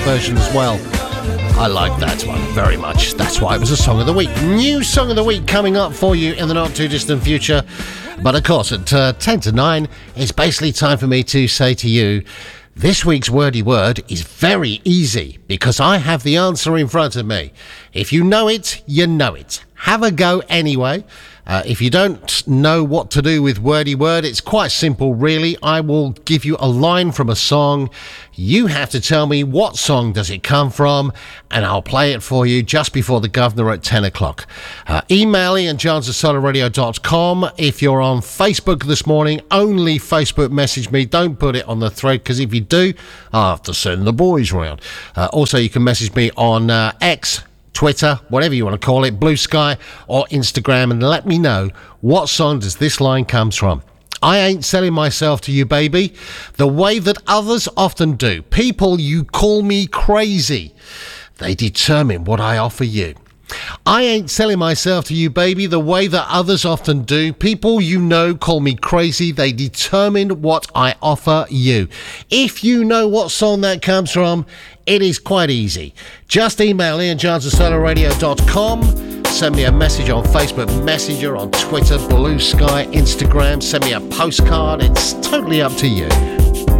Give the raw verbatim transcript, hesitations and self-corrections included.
version as well. I like that one very much. That's why it was a Song of the Week. New Song of the Week coming up for you in the not too distant future. But of course, at uh, ten to nine, it's basically time for me to say to you, this week's wordy word is very easy because I have the answer in front of me. If you know it, you know it. Have a go anyway. Uh, if you don't know what to do with wordy word, it's quite simple, really. I will give you a line from a song. You have to tell me what song does it come from, and I'll play it for you just before the governor at ten o'clock. Uh, email Ian Johns at solar radio dot com. If you're on Facebook this morning, only Facebook message me. Don't put it on the thread, because if you do, I'll have to send the boys round. Uh, also, you can message me on uh, X, Twitter, whatever you want to call it, Blue Sky or Instagram, and let me know what song does this line comes from. I ain't selling myself to you, baby, the way that others often do. People, you call me crazy. They determine what I offer you. I ain't selling myself to you, baby, the way that others often do. People you know call me crazy. They determine what I offer you. If you know what song that comes from, it is quite easy. Just email Ian Johns at solar radio dot com. Send me a message on Facebook Messenger, on Twitter, Blue Sky, Instagram. Send me a postcard. It's totally up to you.